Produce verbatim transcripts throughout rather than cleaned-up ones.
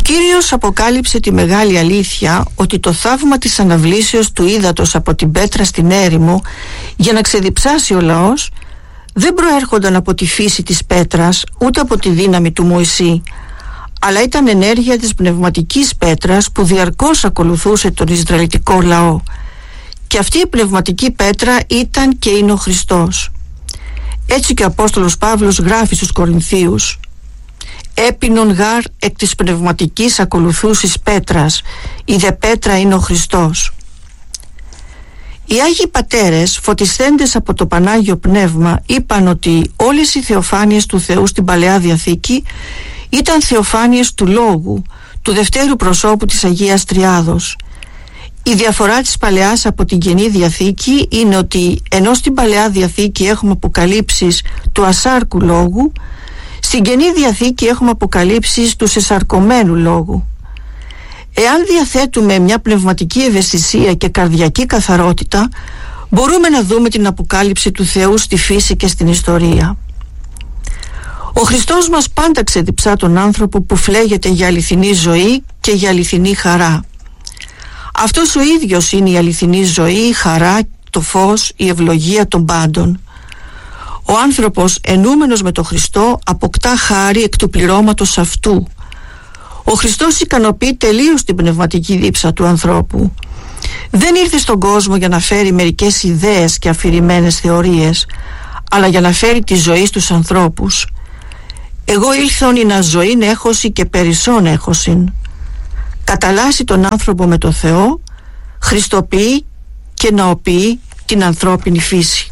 Κύριος αποκάλυψε τη μεγάλη αλήθεια ότι το θαύμα της αναβλήσεως του ύδατος από την πέτρα στην έρημο για να ξεδιψάσει ο λαός δεν προέρχονταν από τη φύση της πέτρας ούτε από τη δύναμη του Μωυσή, αλλά ήταν ενέργεια της πνευματικής πέτρας που διαρκώς ακολουθούσε τον Ισραηλιτικό λαό. Και αυτή η πνευματική πέτρα ήταν και είναι ο Χριστός. Έτσι και ο Απόστολος Παύλος γράφει στους Κορινθίους: «Έπινον γάρ εκ της πνευματικής ακολουθούσης πέτρας, η δε πέτρα είναι ο Χριστός». Οι Άγιοι Πατέρες, φωτισθέντες από το Πανάγιο Πνεύμα, είπαν ότι όλες οι θεοφάνειες του Θεού στην Παλαιά Διαθήκη ήταν θεοφάνειες του Λόγου, του δευτέρου προσώπου της Αγίας Τριάδος. Η διαφορά της Παλαιάς από την Καινή Διαθήκη είναι ότι ενώ στην Παλαιά Διαθήκη έχουμε αποκαλύψεις του ασάρκου Λόγου, στην Καινή Διαθήκη έχουμε αποκαλύψεις του σεσαρκωμένου Λόγου. Εάν διαθέτουμε μια πνευματική ευαισθησία και καρδιακή καθαρότητα, μπορούμε να δούμε την αποκάλυψη του Θεού στη φύση και στην ιστορία. Ο Χριστός μας πάντα ξεδιψά τον άνθρωπο που φλέγεται για αληθινή ζωή και για αληθινή χαρά. Αυτός ο ίδιος είναι η αληθινή ζωή, η χαρά, το φως, η ευλογία των πάντων. Ο άνθρωπος ενούμενος με τον Χριστό αποκτά χάρη εκ του πληρώματος αυτού. Ο Χριστός ικανοποιεί τελείως την πνευματική δίψα του ανθρώπου. Δεν ήρθε στον κόσμο για να φέρει μερικές ιδέες και αφηρημένες θεωρίες, αλλά για να φέρει τη ζωή στους ανθρώπους. «Εγώ ήλθον η να ζωήν έχωση και περισσόν έχωσιν». Καταλάσει τον άνθρωπο με το Θεό, χριστοποιεί και ναοποιεί την ανθρώπινη φύση.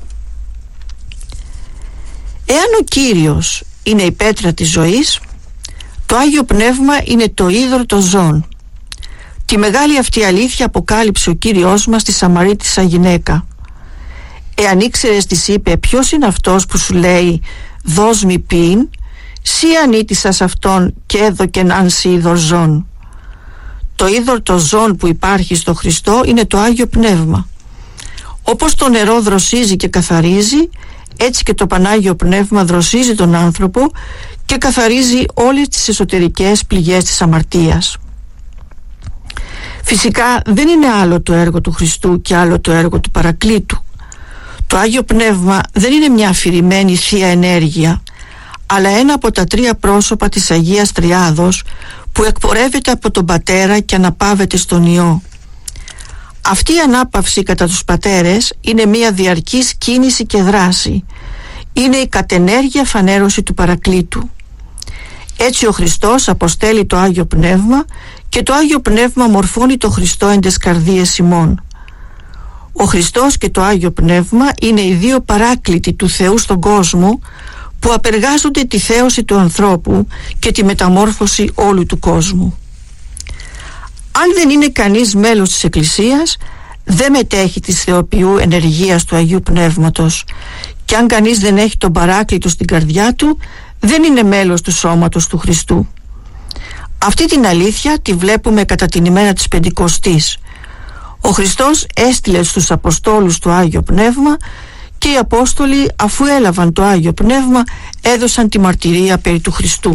Εάν ο Κύριος είναι η πέτρα της ζωής, το Άγιο Πνεύμα είναι το είδωρ των ζώων. Τη μεγάλη αυτή αλήθεια αποκάλυψε ο Κύριος μας στη Σαμαρίτισσα γυναίκα. «Εάν ήξερες», της είπε, «ποιος είναι αυτός που σου λέει δώσ' μη πίν, σύ ανήτησας αυτόν και έδωκεν αν σύ είδωρ ζών». Το είδωρ των ζώων που υπάρχει στο Χριστό είναι το Άγιο Πνεύμα. Όπως το νερό δροσίζει και καθαρίζει, έτσι και το Πανάγιο Πνεύμα δροσίζει τον άνθρωπο και καθαρίζει όλες τις εσωτερικές πληγές της αμαρτίας. Φυσικά δεν είναι άλλο το έργο του Χριστού και άλλο το έργο του Παρακλήτου. Το Άγιο Πνεύμα δεν είναι μια αφηρημένη θεία ενέργεια, αλλά ένα από τα τρία πρόσωπα της Αγίας Τριάδος που εκπορεύεται από τον Πατέρα και αναπαύεται στον Υιό. Αυτή η ανάπαυση κατά τους πατέρες είναι μια διαρκής κίνηση και δράση. Είναι η κατενέργεια φανέρωση του Παρακλήτου. Έτσι ο Χριστός αποστέλει το Άγιο Πνεύμα και το Άγιο Πνεύμα μορφώνει το Χριστό εν τες καρδίες ημών. Ο Χριστός και το Άγιο Πνεύμα είναι οι δύο παράκλητοι του Θεού στον κόσμο που απεργάζονται τη θέωση του ανθρώπου και τη μεταμόρφωση όλου του κόσμου. Αν δεν είναι κανείς μέλος της Εκκλησίας, δεν μετέχει της θεοποιού ενεργείας του Αγίου Πνεύματος, και αν κανείς δεν έχει τον Παράκλητο στην καρδιά του, δεν είναι μέλος του σώματος του Χριστού. Αυτή την αλήθεια τη βλέπουμε κατά την ημέρα της Πεντηκοστής. Ο Χριστός έστειλε στους Αποστόλους το Άγιο Πνεύμα και οι Απόστολοι, αφού έλαβαν το Άγιο Πνεύμα, έδωσαν τη μαρτυρία περί του Χριστού.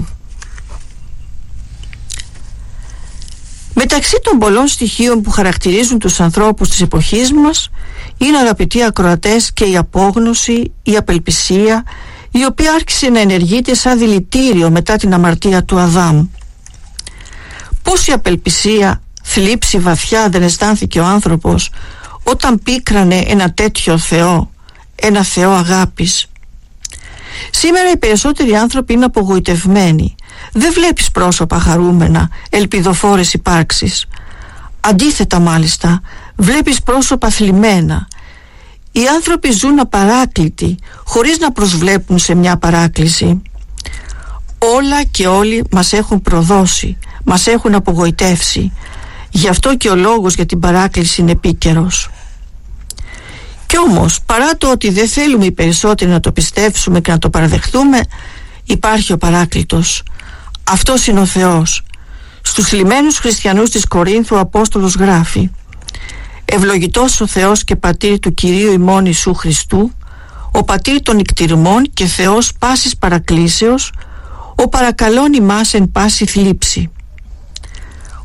Μεταξύ των πολλών στοιχείων που χαρακτηρίζουν τους ανθρώπους της εποχής μας είναι, αγαπητοί ακροατές, και η απόγνωση, η απελπισία, η οποία άρχισε να ενεργείται σαν δηλητήριο μετά την αμαρτία του Αδάμ. Πώς η απελπισία, θλίψη βαθιά δεν αισθάνθηκε ο άνθρωπος όταν πίκρανε ένα τέτοιο Θεό, ένα Θεό αγάπης. Σήμερα οι περισσότεροι άνθρωποι είναι απογοητευμένοι. Δεν βλέπεις πρόσωπα χαρούμενα, ελπιδοφόρες υπάρξεις. Αντίθετα μάλιστα, βλέπεις πρόσωπα θλιμμένα. Οι άνθρωποι ζουν απαράκλητοι, χωρίς να προσβλέπουν σε μια παράκληση. Όλα και όλοι μας έχουν προδώσει, μας έχουν απογοητεύσει. Γι' αυτό και ο λόγος για την παράκληση είναι επίκαιρος. Κι όμως, παρά το ότι δεν θέλουμε οι περισσότεροι να το πιστέψουμε και να το παραδεχτούμε, υπάρχει ο Παράκλητος. Αυτός είναι ο Θεός. Στους θλιμμένους χριστιανούς της Κορίνθου ο Απόστολος γράφει: «Ευλογητός ο Θεός και Πατήρ του Κυρίου ημών Ιησού Χριστού, ο Πατήρ των νικτυρμών και Θεός πάσης παρακλήσεως, ο παρακαλών ημάς εν πάση θλίψη».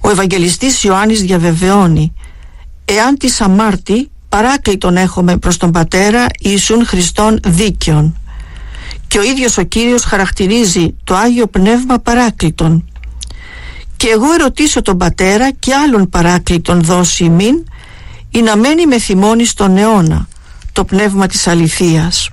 Ο Ευαγγελιστής Ιωάννης διαβεβαιώνει: «Εάν της αμάρτη, παράκλητον έχουμε προς τον Πατέρα Ιησούν Χριστόν δίκαιον». Και ο ίδιος ο Κύριος χαρακτηρίζει το Άγιο Πνεύμα παράκλητον. «Και εγώ ερωτήσω τον Πατέρα και άλλον παράκλητον δώσει ημίν, ή να μένει με θυμώνει στον αιώνα, το Πνεύμα της αληθείας».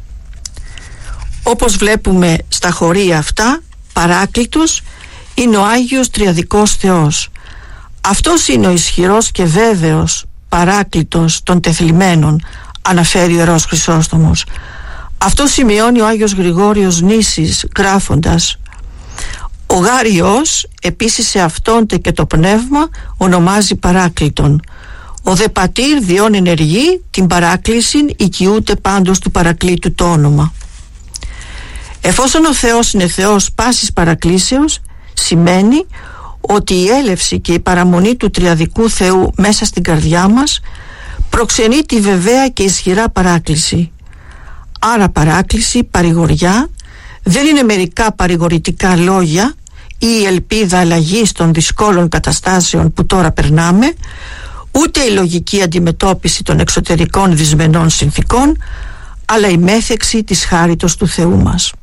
Όπως βλέπουμε στα χωρία αυτά, παράκλητος είναι ο Άγιος Τριαδικός Θεός. Αυτός είναι ο ισχυρός και βέβαιος παράκλητος των τεθλιμμένων, αναφέρει ο Ιερός Χρυσόστομος. Αυτό σημειώνει ο Άγιος Γρηγόριος Νήσης γράφοντας: «Ο Γάριος επίσης σε αυτόντε και το πνεύμα ονομάζει παράκλητον. Ο δε πατήρ διόν ενεργεί την παράκλησιν οικειούται πάντως του παρακλήτου το όνομα». Εφόσον ο Θεός είναι Θεός πάσης παρακλήσεως, σημαίνει ότι η έλευση και η παραμονή του Τριαδικού Θεού μέσα στην καρδιά μας προξενεί τη βεβαία και ισχυρά παράκληση. Άρα παράκληση, παρηγοριά, δεν είναι μερικά παρηγορητικά λόγια ή η ελπίδα αλλαγής των δυσκόλων καταστάσεων που τώρα περνάμε, ούτε η λογική αντιμετώπιση των εξωτερικών δυσμενών συνθήκων, αλλά η μέθεξη της χάριτος του Θεού μας.